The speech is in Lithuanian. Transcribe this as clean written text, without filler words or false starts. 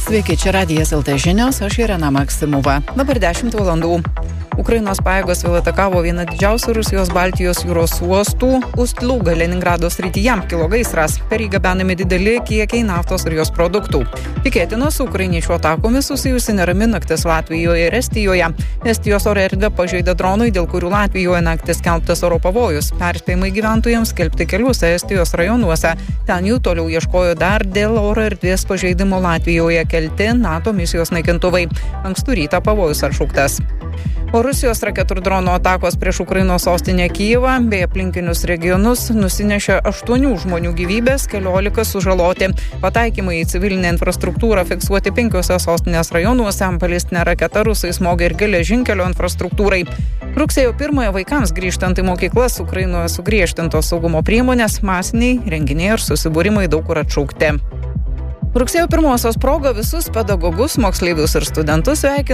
Sveiki, čia Radijas LT žinios, aš Irena Maksimova. Dabar 10 valandų. Ukrainos pajėgos vėl atakavo vieną didžiausių Rusijos Baltijos jūros uostų. Ust-Luga Leningrado srityje kilo gaisras. Per jį gabenami dideli kiekiai naftos ir jos produktų. Tikėtina, su ukrainiečių atakomis susijusi nerami naktis Latvijoje ir Estijoje. Estijos oro erdvę pažeidė dronai, dėl kurių Latvijoje naktį skelbtas oro pavojus. Perspėjimai gyventojams skelbti keliuose Estijos rajonuose. Ten jų toliau ieškojo dar dėl oro erdvės pažeidimo Latvijoje kelti NATO misijos naikintuvai. Ankstų rytą pavojus atšauktas. O Rusijos raketų ir dronų atakos prieš Ukrainos sostinę Kijevą bei aplinkinius regionus nusinešė 8 žmonių gyvybės, 14 sužaloti. Pataikymai į civilinę infrastruktūrą fiksuoti 5 sostinės rajonuose, balistinė raketa rusai smogė ir geležinkelio infrastruktūrai. Rugsėjo 1 vaikams grįžtant į mokyklas Ukrainoje sugriežtintos saugumo priemonės, masiniai renginiai ir susibūrimai daug kur atšaukti. Rugsėjo 1 proga visus pedagogus, moksleivius ir studentus sveikina